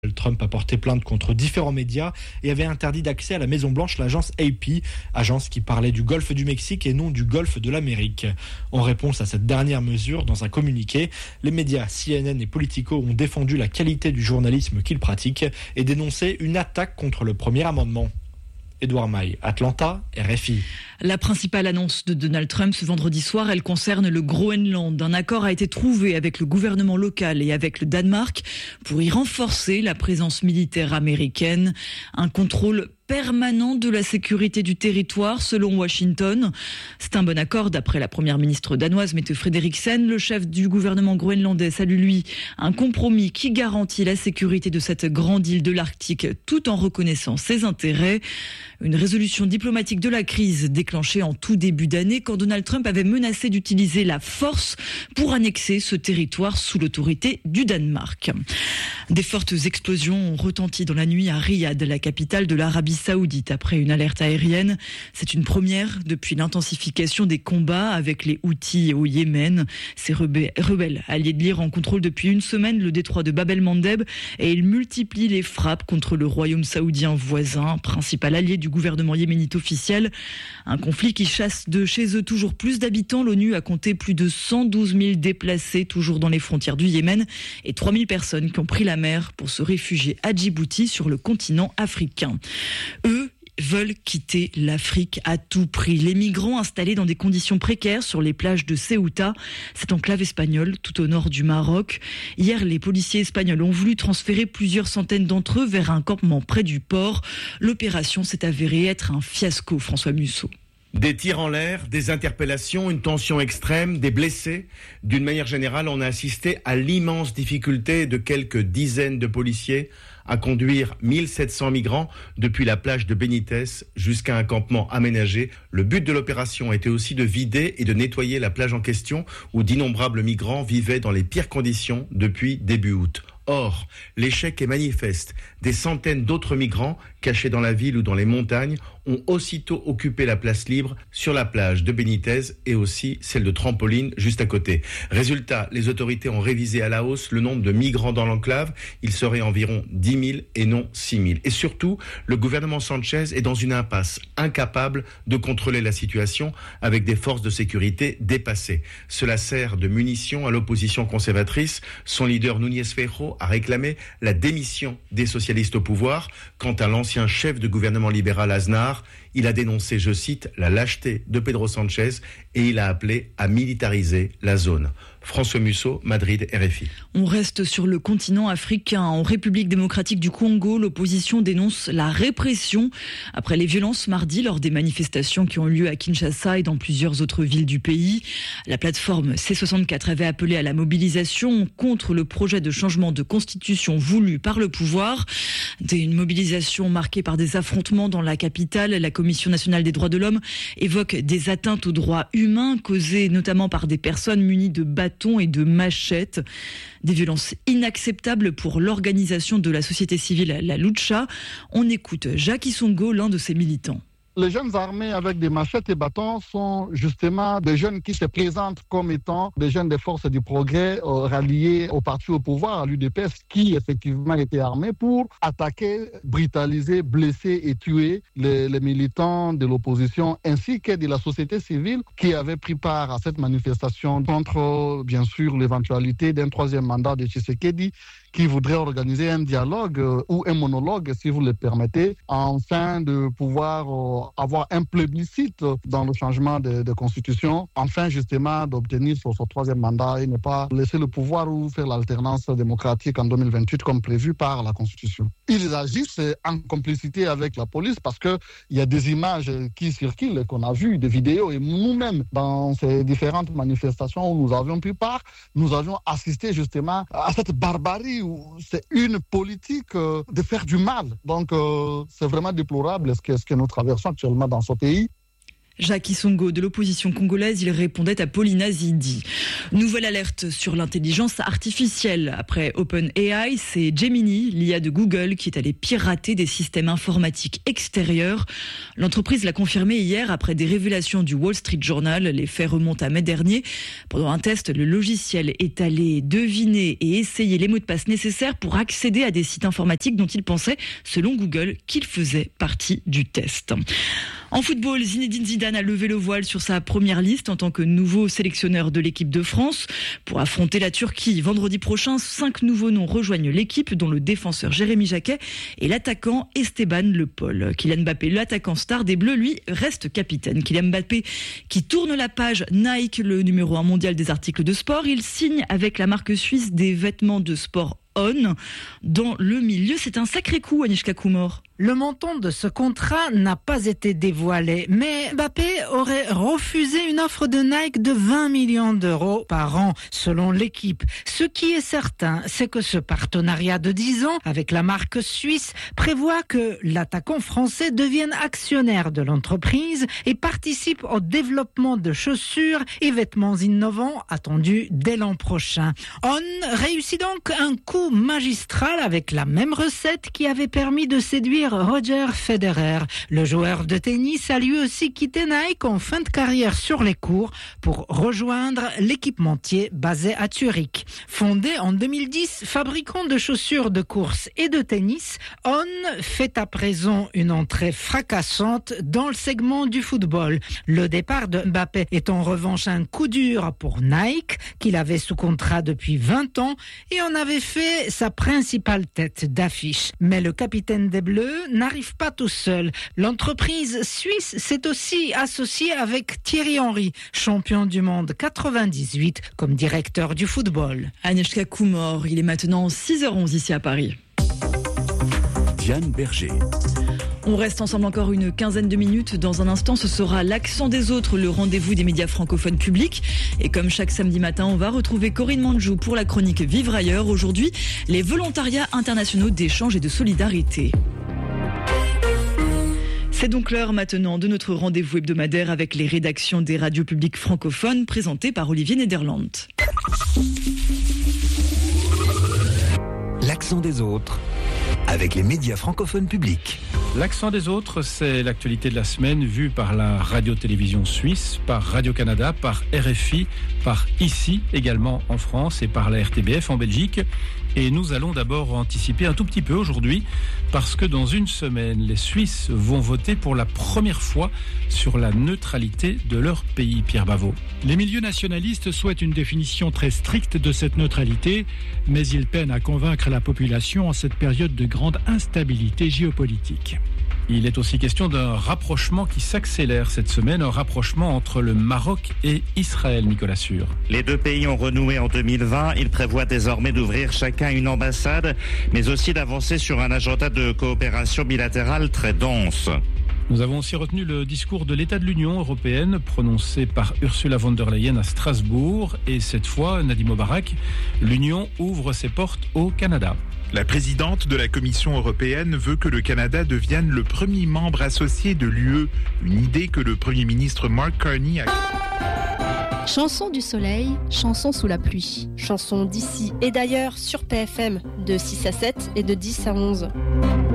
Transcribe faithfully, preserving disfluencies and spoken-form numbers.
Trump a porté plainte contre différents médias et avait interdit d'accès à la Maison-Blanche l'agence A P, agence qui parlait du golfe du Mexique et non du golfe de l'Amérique. En réponse à cette dernière mesure, dans un communiqué, les médias C N N et Politico ont défendu la qualité du journalisme qu'ils pratiquent et dénoncé une attaque contre le premier amendement. Édouard Maille, Atlanta, R F I. La principale annonce de Donald Trump ce vendredi soir, elle concerne le Groenland. Un accord a été trouvé avec le gouvernement local et avec le Danemark pour y renforcer la présence militaire américaine. Un contrôle permanent de la sécurité du territoire, selon Washington. C'est un bon accord, d'après la première ministre danoise, Mette Frederiksen. Le chef du gouvernement groenlandais salue, lui, un compromis qui garantit la sécurité de cette grande île de l'Arctique, tout en reconnaissant ses intérêts. Une résolution diplomatique de la crise déclenchée en tout début d'année, quand Donald Trump avait menacé d'utiliser la force pour annexer ce territoire sous l'autorité du Danemark. Des fortes explosions ont retenti dans la nuit à Riyad, la capitale de l'Arabie Saoudite, après une alerte aérienne. C'est une première depuis l'intensification des combats avec les Houthis au Yémen. Ces rebelles alliés de l'Iran contrôlent depuis une semaine le détroit de Bab el-Mandeb et ils multiplient les frappes contre le royaume saoudien voisin, principal allié du gouvernement yéménite officiel. Un conflit qui chasse de chez eux toujours plus d'habitants. L'ONU a compté plus de cent douze mille déplacés toujours dans les frontières du Yémen et trois mille personnes qui ont pris la mer pour se réfugier à Djibouti sur le continent africain. Eux veulent quitter l'Afrique à tout prix. Les migrants installés dans des conditions précaires sur les plages de Ceuta, cette enclave espagnole tout au nord du Maroc. Hier, les policiers espagnols ont voulu transférer plusieurs centaines d'entre eux vers un campement près du port. L'opération s'est avérée être un fiasco, François Musso. Des tirs en l'air, des interpellations, une tension extrême, des blessés. D'une manière générale, on a assisté à l'immense difficulté de quelques dizaines de policiers à conduire mille sept cents migrants depuis la plage de Benitez jusqu'à un campement aménagé. Le but de l'opération était aussi de vider et de nettoyer la plage en question où d'innombrables migrants vivaient dans les pires conditions depuis début août. Or, l'échec est manifeste. Des centaines d'autres migrants, cachés dans la ville ou dans les montagnes, ont aussitôt occupé la place libre sur la plage de Benitez et aussi celle de Trampoline juste à côté. Résultat, les autorités ont révisé à la hausse le nombre de migrants dans l'enclave. Il serait environ dix mille et non six mille. Et surtout, le gouvernement Sanchez est dans une impasse, incapable de contrôler la situation avec des forces de sécurité dépassées. Cela sert de munition à l'opposition conservatrice. Son leader Núñez Feijóo a réclamé la démission des socialistes au pouvoir. Quant à l'ancien chef de gouvernement libéral Aznar, il a dénoncé, je cite, la lâcheté de Pedro Sanchez et il a appelé à militariser la zone. François Musso, Madrid, R F I. On reste sur le continent africain. En République démocratique du Congo, l'opposition dénonce la répression après les violences mardi lors des manifestations qui ont lieu à Kinshasa et dans plusieurs autres villes du pays. La plateforme C soixante-quatre avait appelé à la mobilisation contre le projet de changement de constitution voulu par le pouvoir. Une mobilisation marquée par des affrontements dans la capitale. La Commission nationale des droits de l'homme évoque des atteintes aux droits humains causées notamment par des personnes munies de bâtons et de machettes. Des violences inacceptables pour l'organisation de la société civile, la Lucha. On écoute Jacques Isongo, l'un de ses militants. Les jeunes armés avec des machettes et bâtons sont justement des jeunes qui se présentent comme étant des jeunes des forces du progrès euh, ralliés au parti au pouvoir, à l'U D P S, qui effectivement étaient armés pour attaquer, brutaliser, blesser et tuer les, les militants de l'opposition ainsi que de la société civile qui avait pris part à cette manifestation contre, bien sûr, l'éventualité d'un troisième mandat de Tshisekedi, qui voudrait organiser un dialogue euh, ou un monologue, si vous le permettez, afin de pouvoir euh, avoir un plébiscite dans le changement de, de constitution, afin justement d'obtenir son, son troisième mandat et ne pas laisser le pouvoir ou faire l'alternance démocratique en deux mille vingt-huit comme prévu par la constitution. Ils agissent en complicité avec la police parce qu'il y a des images qui circulent, qu'on a vues, des vidéos, et nous-mêmes, dans ces différentes manifestations où nous avions pris part, nous avions assisté justement à cette barbarie où c'est une politique euh, de faire du mal. Donc, euh, c'est vraiment déplorable ce que, ce que nous traversons actuellement dans ce pays. Jacques Isongo de l'opposition congolaise, il répondait à Paulina Zidi. Nouvelle alerte sur l'intelligence artificielle. Après OpenAI, c'est Gemini, l'I A de Google, qui est allé pirater des systèmes informatiques extérieurs. L'entreprise l'a confirmé hier après des révélations du Wall Street Journal. Les faits remontent à mai dernier. Pendant un test, le logiciel est allé deviner et essayer les mots de passe nécessaires pour accéder à des sites informatiques dont il pensait, selon Google, qu'ils faisaient partie du test. En football, Zinedine Zidane a levé le voile sur sa première liste en tant que nouveau sélectionneur de l'équipe de France. Pour affronter la Turquie vendredi prochain, cinq nouveaux noms rejoignent l'équipe, dont le défenseur Jérémy Jacquet et l'attaquant Esteban Le Paul. Kylian Mbappé, l'attaquant star des Bleus, lui, reste capitaine. Kylian Mbappé qui tourne la page Nike, le numéro un mondial des articles de sport. Il signe avec la marque suisse des vêtements de sport On. Dans le milieu, c'est un sacré coup, Anichka Koumor. Le montant de ce contrat n'a pas été dévoilé, mais Mbappé aurait refusé une offre de Nike de vingt millions d'euros par an, selon l'équipe. Ce qui est certain, c'est que ce partenariat de dix ans avec la marque suisse prévoit que l'attaquant français devienne actionnaire de l'entreprise et participe au développement de chaussures et vêtements innovants attendus dès l'an prochain. On réussit donc un coup magistral avec la même recette qui avait permis de séduire Roger Federer. Le joueur de tennis a lui aussi quitté Nike en fin de carrière sur les courts pour rejoindre l'équipementier basé à Zurich. Fondé en deux mille dix, fabricant de chaussures de course et de tennis, On fait à présent une entrée fracassante dans le segment du football. Le départ de Mbappé est en revanche un coup dur pour Nike, qu'il avait sous contrat depuis vingt ans et en avait fait sa principale tête d'affiche. Mais le capitaine des Bleus n'arrive pas tout seul. L'entreprise suisse s'est aussi associée avec Thierry Henry, champion du monde quatre-vingt-dix-huit, comme directeur du football. Anichka Koumor, il est maintenant six heures onze ici à Paris. Diane Berger. On reste ensemble encore une quinzaine de minutes. Dans un instant, ce sera l'accent des autres, le rendez-vous des médias francophones publics. Et comme chaque samedi matin, on va retrouver Corinne Manjou pour la chronique Vivre ailleurs. Aujourd'hui, les volontariats internationaux d'échange et de solidarité. C'est donc l'heure maintenant de notre rendez-vous hebdomadaire avec les rédactions des radios publiques francophones présentées par Olivier Nederland. L'accent des autres avec les médias francophones publics. L'accent des autres, c'est l'actualité de la semaine vue par la radio-télévision suisse, par Radio-Canada, par R F I, par ici également en France et par la R T B F en Belgique. Et nous allons d'abord anticiper un tout petit peu aujourd'hui parce que dans une semaine, les Suisses vont voter pour la première fois sur la neutralité de leur pays, Pierre Bavot. Les milieux nationalistes souhaitent une définition très stricte de cette neutralité, mais ils peinent à convaincre la population en cette période de grande instabilité géopolitique. Il est aussi question d'un rapprochement qui s'accélère cette semaine, un rapprochement entre le Maroc et Israël, Nicolas Sûr. Les deux pays ont renoué en deux mille vingt. Ils prévoient désormais d'ouvrir chacun une ambassade, mais aussi d'avancer sur un agenda de coopération bilatérale très dense. Nous avons aussi retenu le discours de l'État de l'Union européenne prononcé par Ursula von der Leyen à Strasbourg. Et cette fois, Nadine Mobarak, l'Union ouvre ses portes au Canada. La présidente de la Commission européenne veut que le Canada devienne le premier membre associé de l'U E, une idée que le Premier ministre Mark Carney a... Chanson du soleil, chanson sous la pluie. Chanson d'ici et d'ailleurs sur P F M de six à sept et de dix à onze.